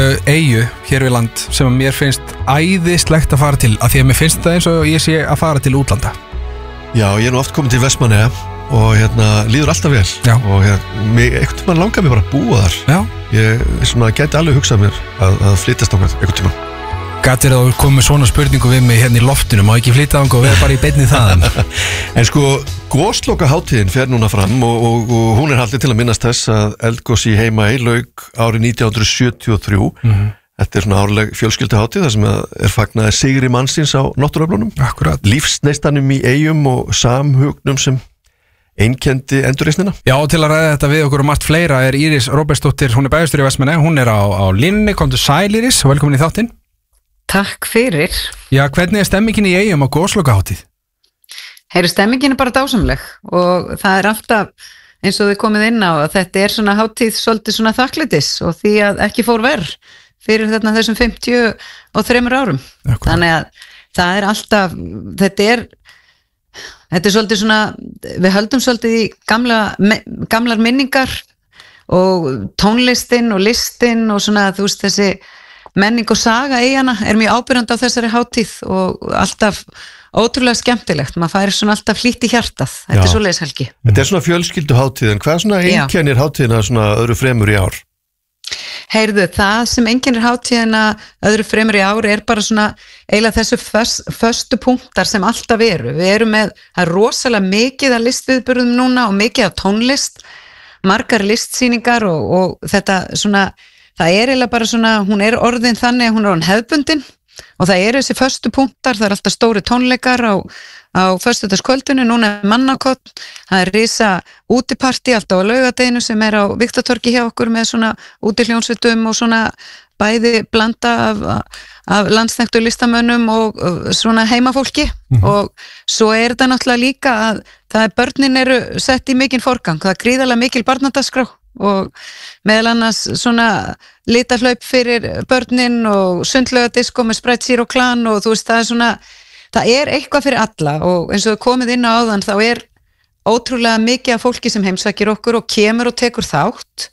Eyju hér við land sem að mér finnst æðislegt að fara til, af því að mér finnst það eins og ég sé að fara til útlanda. Já, ég er nú oft komin til Vestmannaeyja og líður alltaf vel. Já. Og einhvern tímann langar mér bara að búa þar. Já. Ég gæti alveg hugsað mér að flytjast þangað einhvern tímann. Gat er að koma svona spurningu við mig hérna í loftinu, má ekki flytja þangað og vera bara í beinni þaðan. En sko, goslokahátíðin fer núna fram og hún er haldið til að minnast þess að eldgos í Heimaey lauk árið 1973. Þetta er svona árleg fjölskylduhátíð þar sem er fagnaði sigri mannsins á náttúruöflunum. Akkurat. Lífsneistanum í Eyjum og samhugnum sem einkenndi endurreisnina. Já, og til að ræða þetta við okkur og margt fleira er Íris Róbertsdóttir, hún er bæjarstjóri í Vestmannaeyja, hún er á línunni, komdu sæl Íris og velkomin í þáttinn. Takk fyrir. Já, hvernig er stemmingin í Eyjum á goslokahátíð? Stemmingin er bara dásamleg og það er alltaf eins og þið komið inn á að þetta er svona hátíð svolítið svona þakklætis og því að ekki fór verr fyrir þessum 53 árum. Akkurat. Þannig að það er alltaf, þetta er svolítið svona, við höldum svolítið í gamlar minningar og tónlistin og listin og svona, þú veist, þessi menning og saga eyjana er mjög ábyrjandi á þessari hátíð og alltaf ótrúlega skemmtilegt, maður færi svona alltaf hlýtt í hjartað, þetta er svoleiðis helgi. Þetta er svona fjölskylduhátíð, en hvað svona einkennir hátíðina svona öðru fremur í ár? Heyrðu, það sem einkennir hátíðina öðru fremur í ár er bara svona eiginlega þessu föstu punktar sem alltaf eru. Við erum með, það er rosalega mikið af listviðburðum núna og mikið af tónlist, margar listsýningar og þetta svona, það er eiginlega bara svona, hún er orðin þannig að hún er orðin hefðbundin og það eru þessi föstu punktar, það er alltaf stóri tónleikar á föstudagskvöldinu, núna er mannakott, það er risa útipartí alltaf á laugadeginu sem er á Viktortorgi hjá okkur með svona útihljónsvitum og svona bæði blanda af landsþekktu listamönnum og svona heimafólki og svo er þetta náttúrulega líka að það er börnin eru sett í mikinn forgang, það er gríðarlega mikil barnadagskrá og meðal annars svona litahlaup fyrir börnin og sundlaugadisko með Sprite Zero Clan og þú veist það er svona, það er eitthvað fyrir alla og eins og við komið inn á áðan þá er ótrúlega mikið af fólki sem heimsækir okkur og kemur og tekur þátt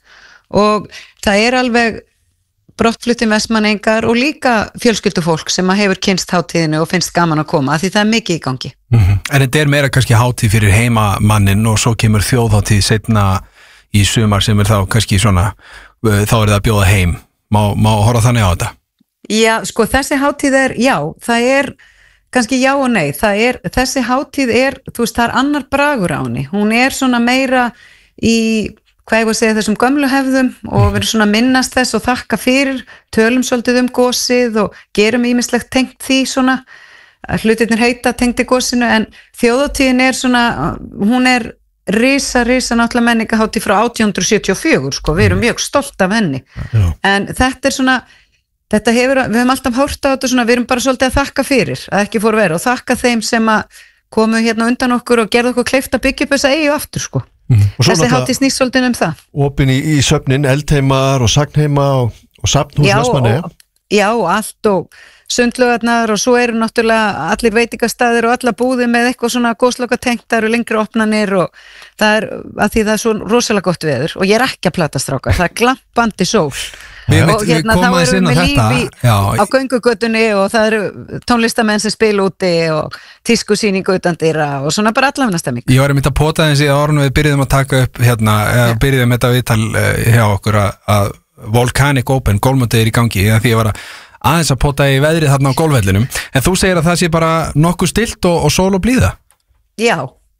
og það er alveg brottfluttin Vestmannaeyingar og líka fjölskyldufólk sem hefur kynst hátíðinu og finnst gaman að koma, af því það er mikið í gangi. En þetta er meira kannski hátíð fyrir heimamannin og svo kemur þjóðhátíð seinna í sumar sem er þá kannski svona, þá er það að bjóða heim. Má horfa þannig á þetta? Já, sko þessi hátíð er, já, það er kannski já og nei, þessi hátíð er, þú veist, það er annar bragur á henni, hún er svona meira í, hvað ég var að segja, þessum gömlu hefðum og við erum svona minnast þess og þakka fyrir, tölum svolítið gósið og gerum ýmislegt tengt því svona, hlutirnir heita tengdi gósinu, en þjóðhátíðin er svona, hún er risa náttúrulega menningahátíð frá 1874, sko, við erum mjög stolt af henni, en þetta er svona, þetta hefur, við höfum alltaf hórt á þetta svona, við erum bara svolítið að þakka fyrir að ekki fór verið og þakka þeim sem að komu hérna undan okkur og gerðu okkur kleift að byggja upp þessa eyju aftur, sko. Þessi hátíð snýst svolítið það. Opin í söfnin, eldheimar og sagnheima og safnhús Vestmannaeyja. Já, allt og sundlaugarnar og svo eru náttúrulega allir veitingastæðir og alla búðir með eitthvað svona goslokatengt, það eru lengri opnanir og það er, að því það er svo rosalega gott veður og ég er ekki að plata strákar, það er glampandi sól og hérna þá erum við lífi á göngugötunni og það eru tónlistamenn sem spila úti og tískusýningu utandýra og svona bara allavegna stemming. Ég var að pota þess í árun við byrjuðum að taka upp byrjuðum þetta viðtal hjá okkur að Volcanic Open, golfmótið er í gangi því ég var aðeins að pota í veðrið þarna á golfvellinum, en þú segir að það sé bara nokkuð stilt og sól og blíða. Já,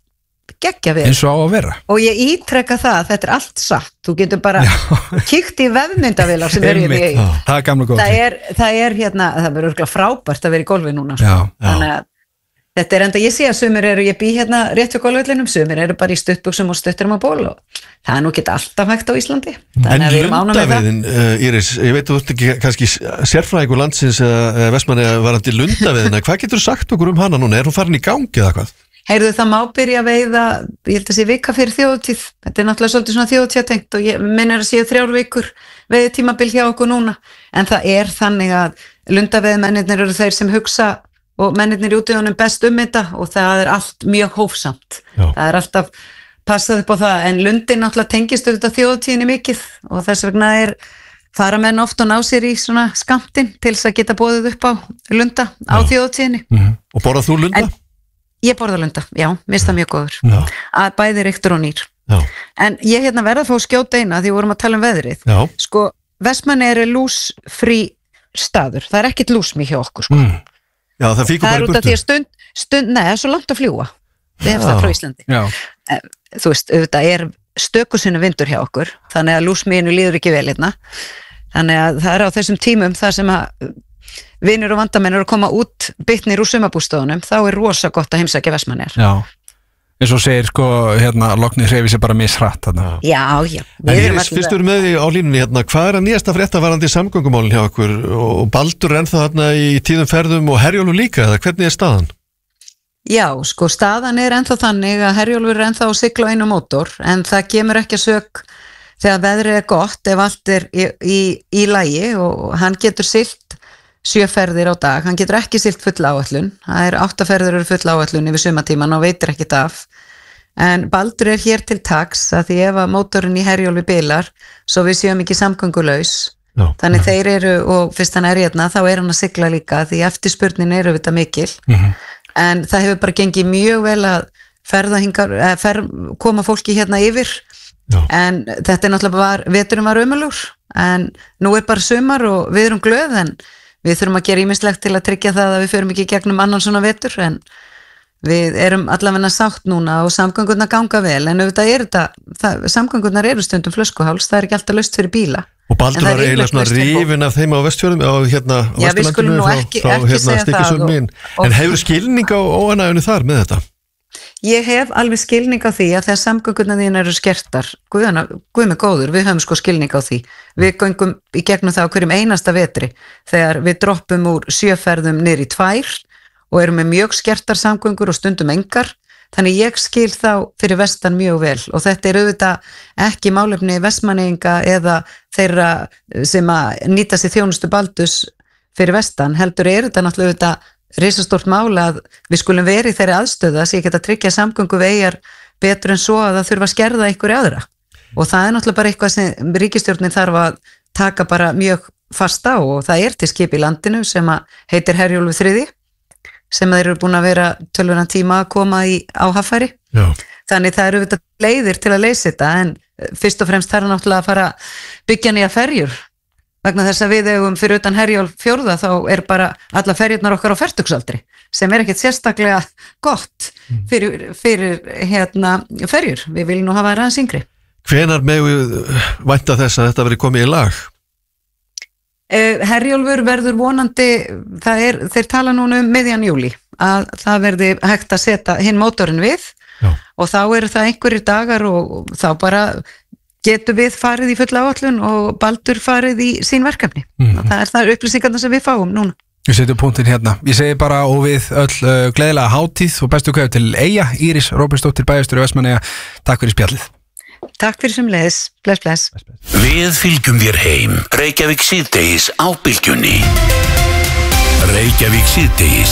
geggja við. Eins og á að vera. Og ég ítreka það, þetta er allt satt, þú getur bara kíkt í vefmyndavélar sem eru í Eyjum. Það er gamla góð. Það er hérna, það verður örugglega frábært að vera í golfi núna. Já. Þannig að þetta er enda, ég sé að sumir eru, ég bý hérna rétt hjá golfvellinum, sumir eru bara í stuttbuxum og stutturum á ból og það er nú ekki alltaf hægt á Íslandi. En lundaviðin, Íris, ég veit þú ert ekki kannski sérfræðingur landsins eða Vestmannaeyja varandi lundaviðina, hvað getur þú sagt okkur um hana núna? Er hún farin í gangi eða hvað? Heyrðu, það má byrja að veiða, ég held að sé vika fyrir þjóðhátíð, þetta er náttúrulega svolítið svona þjóðhátíðatengt og ég minnir að séu 3 vikur veiðitímabil hjá okkur núna, en það er þannig að lundaveiðmennirnir eru þeir sem hugsa og mennirnir í útíðunum best þetta og það er allt mjög hófsamt. Já. Það er alltaf passað upp á það, en lundin náttúrulega tengist auðvitað þjóðhátíðinni mikið og þess vegna fara menn oft og ná sér í svona skammtinn til þess að geta boðið upp á lunda á þjóðhátíðinni. Og borðað þú lunda? Ég borða lunda, já, minnst það mjög góður. Að bæði reyktur og nýr. Já. En ég verða að fá skjóta eina því við vorum að tala um veðrið. Já. Sko, Vestmannaeyjar lúsfrí staður. Það er ekkit lúsmi hjá okkur, sko. Já, það fíkur bara í burtu. Það er út af því að nei, það er svo langt að fljúga. Við hefum það frá Íslandi. Já. Þú veist, auðvitað stökusinu vindur hjá okkur, þannig að lúsmiðinu líður ekki vel hérna. Þannig að það er á þessum tímum þar sem að vinir og vandamenn eru að koma út bitnir úr sumarbústofunum, þá er rosa gott að heimsækja Vestmannaeyjar. Já, eins og segir sko, lognið hreyfir sér bara mishratt þarna. Já. Fyrst eru með því á línunni hérna, hvað er að nýjasta frétta varandi samgöngumálin hjá okkur og Baldur er ennþá þarna í tíðum ferðum og Herjólfur líka, eða hvernig er staðan? Já, sko, staðan er ennþá þannig að Herjólfur er ennþá að sigla á einu mótor, en það kemur ekki að sök þegar veðrið er gott, ef allt er í lagi og hann getur siglt 7 ferðir á dag, hann getur ekki siglt full áætlun, það er 8 ferðir eru full áætlun yfir sumatíman og veitir ekkit af, en Baldur er hér til taks að því ef að mótorinn í Herjólfi bilar, svo við séum ekki samgöngulaus, þannig þeir eru, og fyrst hann er hérna, þá er hann að sigla líka því eftirspurnin eru þetta mikil, en það hefur bara gengið mjög vel að koma fólki hérna yfir. En þetta er náttúrulega veturinn var ömurlegur, en nú er bara sumar og við erum glöð, en við þurfum að gera ýmislegt til að tryggja það að við förum ekki gegnum annan svona vetur, en við erum allavega sátt núna og samgöngurnar ganga vel, en auðvitað samgöngurnar eru stundum flöskuháls, það er ekki alltaf laust fyrir bíla. Og Baldur var eiginlega svona rífin af þeim á Vestfjörðum, á hérna á Vesturlandinu frá hérna Stykkishólmi, en hefur skilning á óánægjunni þar með þetta? Ég hef alveg skilning á því að þegar samgöngurnar þín eru skertar, Guð með góður, við höfum sko skilning á því. Við göngum í gegnum það á hverjum einasta vetri þegar við droppum úr 7 ferðum niður í 2 og erum með mjög skertar samgöngur og stundum engar. Þannig ég skil þá fyrir vestan mjög vel og þetta er auðvitað ekki málefni Vestmanneyinga eða þeirra sem að nýta sér þjónustu Baldurs fyrir vestan, heldur þetta náttúrulega auðvitað risastórt mála að við skulum verið þeirri aðstöða sem ég geta tryggja samgöngu vegjar betur en svo að það þurfa að skerða einhverju aðra og það er náttúrulega bara eitthvað sem ríkisstjórnin þarf að taka bara mjög fast á og það er til skip í landinu sem að heitir Herjólfur 3 sem þeir eru búin að vera tölvöran tíma að koma á haffæri. Þannig það eru auðvitað leiðir til að leysa þetta en fyrst og fremst þarf náttúrulega að fara byggja nýja ferjur vegna þess að við eigum fyrir utan Herjólf 4 þá er bara alla ferjurnar okkar á fertugsaldri sem er ekkert sérstaklega gott fyrir hérna ferjur. Við viljum nú hafa það aðeins yngri. Hvenær megum við vænta þess að þetta verið komið í lag? Herjólfur verður vonandi, þeir tala núna miðjan júlí að það verði hægt að setja hinn mótorinn við og þá eru það einhverjir dagar og þá bara getur við farið í fulla áætlun og Baldur farið í sín verkefni. Það er upplýsingarna sem við fáum núna. Við setjum punktinn hérna. Ég segi bara og við öll gleðilega hátíð og bestu kveðju til Eyja, Íris Róbertsdóttir bæjarstjóri Vestmannaeyja. Takk fyrir spjallið. Takk fyrir sömuleiðis. Bless. Við fylgjum þér heim. Reykjavík síðdegis á Bylgjunni. Reykjavík síðdegis.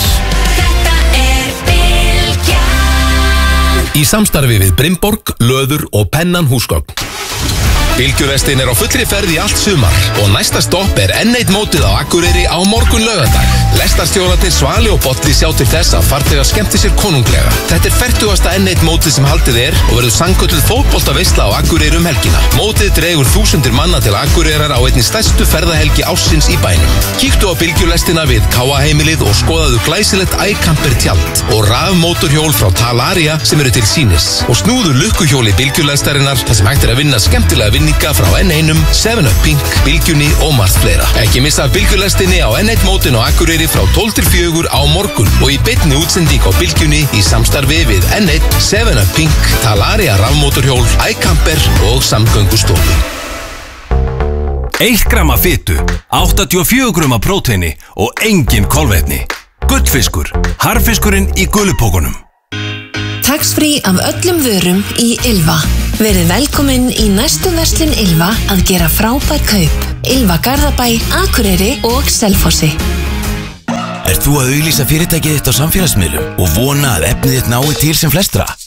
Í samstarfi við Brimborg, Löður og Pennan húsgögn. Bylgjuvestin er á fullri ferð í allt sumar og næsta stopp er N1 mótið á Akureyri á morgun laugardag. Lestarstjóratnir Svali og Bolli sjá til þess að farþegar skemmti sér konunglega. Þetta er 40. N1 mótið sem haldið er og verður sannkölluð fótboltaveisla á Akureyri helgina. Mótið dregur þúsundir manna til Akureyrar á einni stærstu ferðahelgi ársins í bænum. Kíktu á bylgjulestina við Káaheimilið og skoðaðu glæsilegt iCamper tjald og rafmótorhjól frá Talaria sem eru til sýnis. Og snúðu lukkuhjóli bylgjulestarinnar þar sem hægt er að vinna skemmtilega vinninga frá N1, 7up Pink, Bylgjunni og margt fleira. Ekki missa bylgjulestinni á N1 mótin og Akureyri frá 12-4 á morgun og í beinni útsending á Bylgjunni í samstarfi við N1, 7up Pink, Talaria rafmótorhjól, iCamper og samgöngustofu. 1 gram af fitu, 84 gram af próteini og engin kolvetni. Gullfiskur, harðfiskurinn í gulupókunum. Tax-free af öllum vörum í Ylva. Verið velkomin í næstu verslun Ylva að gera frábær kaup. Ylva Garðabæ, Akureyri og Selfossi. Ert þú að auglýsa fyrirtækið þitt á samfélagsmiðlum og vona að efnið þitt nái til sem flestra?